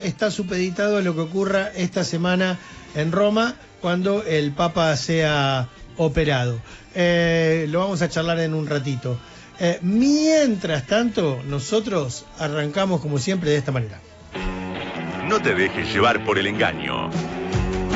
está supeditado a lo que ocurra esta semana en Roma cuando el Papa sea operado. Lo vamos a charlar en un ratito. Mientras tanto, nosotros arrancamos como siempre de esta manera. No te dejes llevar por el engaño.